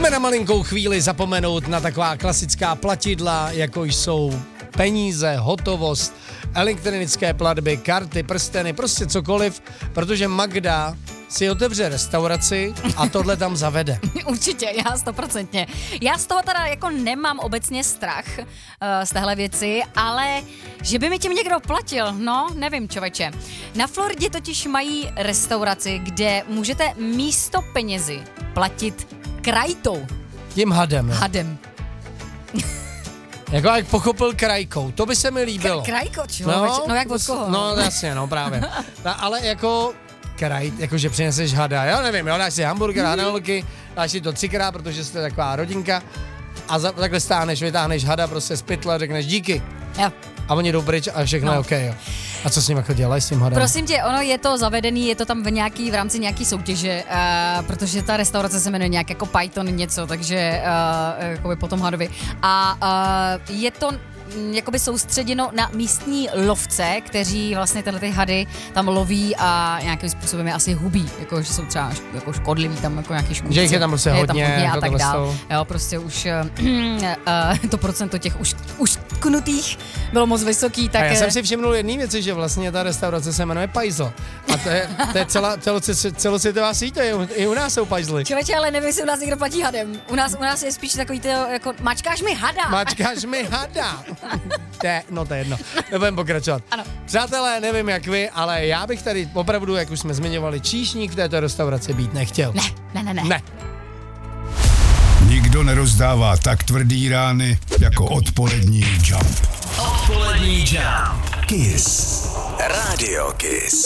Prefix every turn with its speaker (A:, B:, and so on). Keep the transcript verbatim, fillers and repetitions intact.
A: Pojďme na malinkou chvíli zapomenout na taková klasická platidla, jako jsou peníze, hotovost, elektronické platby, karty, prsteny, prostě cokoliv, protože Magda si otevře restauraci a tohle tam zavede.
B: Určitě, já stoprocentně. Já z toho teda jako nemám obecně strach uh, z téhle věci, ale že by mi tím někdo platil, no, nevím, člověče. Na Floridě totiž mají restauraci, kde můžete místo penězi platit krajtou.
A: Tím hadem. Jo.
B: Hadem.
A: Jako jak pochopil krajkou, to by se mi líbilo.
B: K- krajko, člověče, no, no jak od koho?
A: No jasně, no právě. No, ale jako kraj, jakože přineseš hada, jo, nevím, jo, dáš si hamburger, hranolky, dáš si to třikrát, protože jste taková rodinka a za, takhle stáneš, vytáhneš hada prostě z pytle, řekneš díky.
B: Jo.
A: A oni jdou pryč a všechno no. je okej, okay, jo. A co s ním jako dělají s tím hadem?
B: Prosím tě, ono je to zavedený, je to tam v nějaký, v rámci nějaký soutěže, uh, protože ta restaurace se jmenuje nějak jako Python něco, takže uh, jakoby potom hadovi. A uh, je to jakoby soustředěno na místní lovce, kteří vlastně tyhle ty hady tam loví a nějakým způsobem je asi hubí, jako že jsou třeba jako škodliví tam jako nějaký škůdci.
A: Že jich je tam prostě hodně,
B: je tam hodně a
A: jako
B: tak dál. Jo, prostě už uh, uh, to procento těch už, už knutých bylo moc vysoký, tak...
A: A já jsem si všimnul jedné věci, že vlastně ta restaurace se jmenuje Pajzl. A to je, to je celá, celosvětová síť, i u nás jsou pajzly.
B: Člověče, ale nevím, jestli u nás někdo platí hadem. U nás, u nás je spíš takový to, jako mačkáš mi hada.
A: Mačkáš mi hada. Te, no to je jedno. Nebudeme pokračovat.
B: Ano.
A: Přátelé, nevím jak vy, ale já bych tady opravdu, jak už jsme zmiňovali, číšník v této restauraci být nechtěl.
B: Ne, ne, ne, ne.
A: Ne.
C: Nikdo nerozdává tak tvrdý rány jako odpolední Jump.
D: Odpolední Jump. Kiss. Radio Kiss.